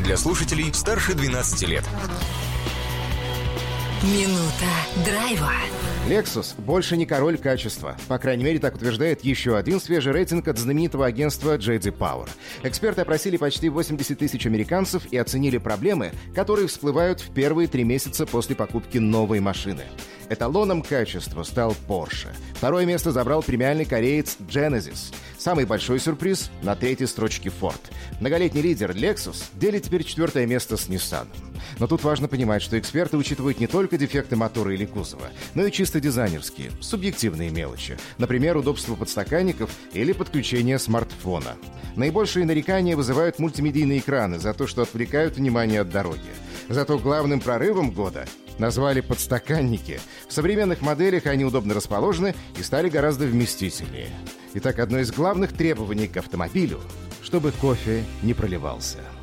для слушателей старше 12 лет. Минута драйва. Lexus больше не король качества. По крайней мере, так утверждает еще один свежий рейтинг от знаменитого агентства J.D. Power. Эксперты опросили почти 80 тысяч американцев и оценили проблемы, которые всплывают в первые 3 месяца после покупки новой машины. Эталоном качества стал Porsche. Второе место забрал премиальный кореец Genesis. Самый большой сюрприз — на 3-й строчке Ford. Многолетний лидер Lexus делит теперь 4-е место с Nissan. Но тут важно понимать, что эксперты учитывают не только дефекты мотора или кузова, но и чисто дизайнерские, субъективные мелочи. Например, удобство подстаканников или подключение смартфона. Наибольшие нарекания вызывают мультимедийные экраны за то, что отвлекают внимание от дороги. Зато главным прорывом года назвали подстаканники. В современных моделях они удобно расположены и стали гораздо вместительнее. Итак, одно из главных требований к автомобилю — чтобы кофе не проливался.